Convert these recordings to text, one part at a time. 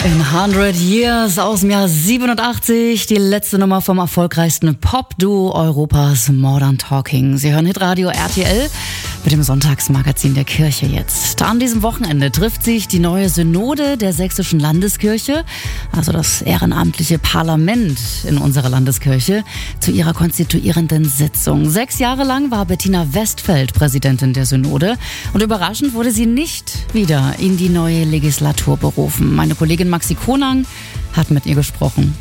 In 100 Years aus dem Jahr 87, die letzte Nummer vom erfolgreichsten Pop-Duo Europas, Modern Talking. Sie hören Hitradio RTL mit dem Sonntagsmagazin der Kirche jetzt. An diesem Wochenende trifft sich die neue Synode der Sächsischen Landeskirche, also das ehrenamtliche Parlament in unserer Landeskirche, zu ihrer konstituierenden Sitzung. 6 Jahre lang war Bettina Westfeld Präsidentin der Synode und überraschend wurde sie nicht wieder in die neue Legislatur berufen. Meine Kollegin Maxi Konang hat mit ihr gesprochen.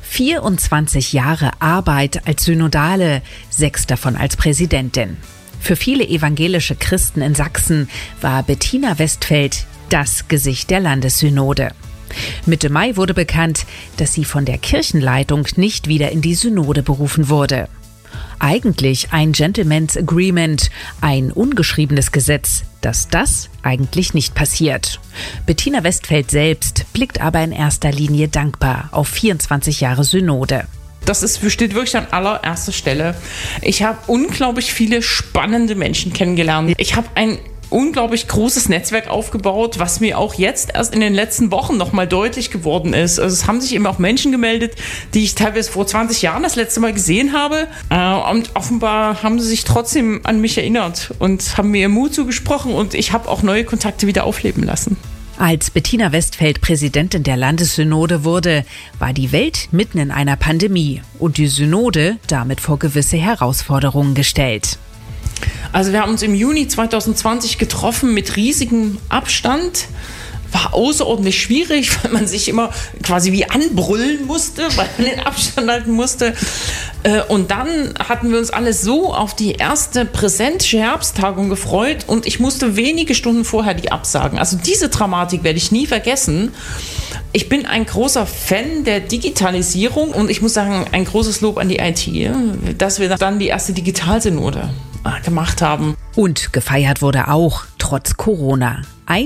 24 Jahre Arbeit als Synodale, 6 davon als Präsidentin. Für viele evangelische Christen in Sachsen war Bettina Westfeld das Gesicht der Landessynode. Mitte Mai wurde bekannt, dass sie von der Kirchenleitung nicht wieder in die Synode berufen wurde. Eigentlich ein Gentleman's Agreement, ein ungeschriebenes Gesetz, dass das eigentlich nicht passiert. Bettina Westfeld selbst blickt aber in erster Linie dankbar auf 24 Jahre Synode. Das steht wirklich an allererster Stelle. Ich habe unglaublich viele spannende Menschen kennengelernt. Ich habe ein unglaublich großes Netzwerk aufgebaut, was mir auch jetzt erst in den letzten Wochen nochmal deutlich geworden ist. Also es haben sich eben auch Menschen gemeldet, die ich teilweise vor 20 Jahren das letzte Mal gesehen habe. Und offenbar haben sie sich trotzdem an mich erinnert und haben mir Mut zugesprochen und ich habe auch neue Kontakte wieder aufleben lassen. Als Bettina Westfeld Präsidentin der Landessynode wurde, war die Welt mitten in einer Pandemie und die Synode damit vor gewisse Herausforderungen gestellt. Also wir haben uns im Juni 2020 getroffen mit riesigem Abstand. War außerordentlich schwierig, weil man sich immer quasi wie anbrüllen musste, weil man den Abstand halten musste. Und dann hatten wir uns alle so auf die erste präsentische Herbsttagung gefreut und ich musste wenige Stunden vorher die absagen. Also diese Dramatik werde ich nie vergessen. Ich bin ein großer Fan der Digitalisierung und ich muss sagen, ein großes Lob an die IT, dass wir dann die erste Digitalsynode gemacht haben. Und gefeiert wurde auch, trotz Corona.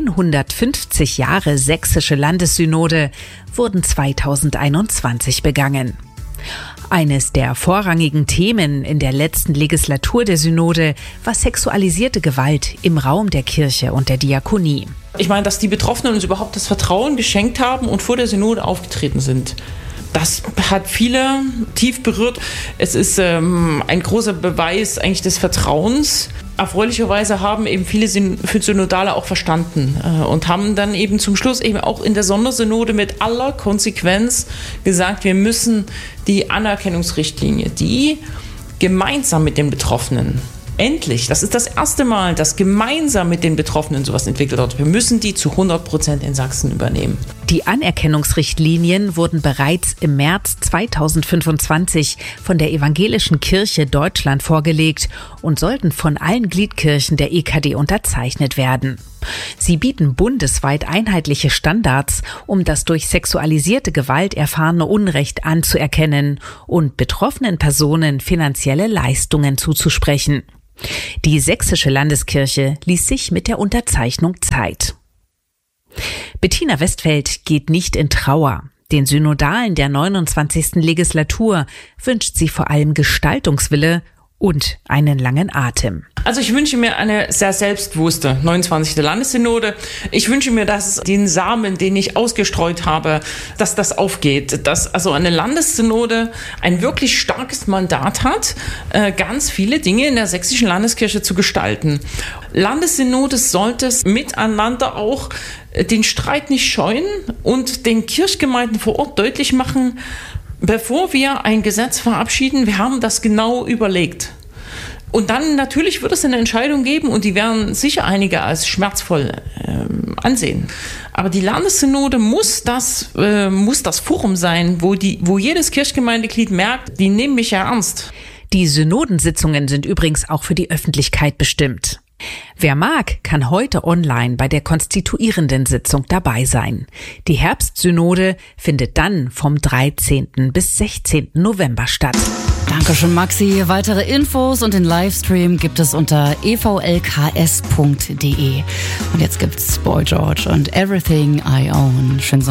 150 Jahre sächsische Landessynode wurden 2021 begangen. Eines der vorrangigen Themen in der letzten Legislatur der Synode war sexualisierte Gewalt im Raum der Kirche und der Diakonie. Ich meine, dass die Betroffenen uns überhaupt das Vertrauen geschenkt haben und vor der Synode aufgetreten sind. Das hat viele tief berührt. Es ist ein großer Beweis eigentlich des Vertrauens. Erfreulicherweise haben eben viele Synodale auch verstanden und haben dann eben zum Schluss eben auch in der Sondersynode mit aller Konsequenz gesagt, wir müssen die Anerkennungsrichtlinie, die gemeinsam mit den Betroffenen, endlich, das ist das erste Mal, dass gemeinsam mit den Betroffenen sowas entwickelt wird. Wir müssen die zu 100% in Sachsen übernehmen. Die Anerkennungsrichtlinien wurden bereits im März 2025 von der Evangelischen Kirche Deutschland vorgelegt und sollten von allen Gliedkirchen der EKD unterzeichnet werden. Sie bieten bundesweit einheitliche Standards, um das durch sexualisierte Gewalt erfahrene Unrecht anzuerkennen und betroffenen Personen finanzielle Leistungen zuzusprechen. Die Sächsische Landeskirche ließ sich mit der Unterzeichnung Zeit. Bettina Westfeld geht nicht in Trauer. Den Synodalen der 29. Legislatur wünscht sie vor allem Gestaltungswille und einen langen Atem. Also ich wünsche mir eine sehr selbstbewusste 29. Landessynode. Ich wünsche mir, dass den Samen, den ich ausgestreut habe, dass das aufgeht. Dass also eine Landessynode ein wirklich starkes Mandat hat, ganz viele Dinge in der sächsischen Landeskirche zu gestalten. Landessynode sollte es miteinander auch den Streit nicht scheuen und den Kirchgemeinden vor Ort deutlich machen, bevor wir ein Gesetz verabschieden, wir haben das genau überlegt. Und dann natürlich wird es eine Entscheidung geben und die werden sicher einige als schmerzvoll ansehen. Aber die Landessynode muss das Forum sein, wo jedes Kirchgemeindeglied merkt, die nehmen mich ja ernst. Die Synodensitzungen sind übrigens auch für die Öffentlichkeit bestimmt. Wer mag, kann heute online bei der konstituierenden Sitzung dabei sein. Die Herbstsynode findet dann vom 13. bis 16. November statt. Dankeschön, Maxi. Weitere Infos und den Livestream gibt es unter evlks.de. Und jetzt gibt's Boy George und Everything I Own. Schönen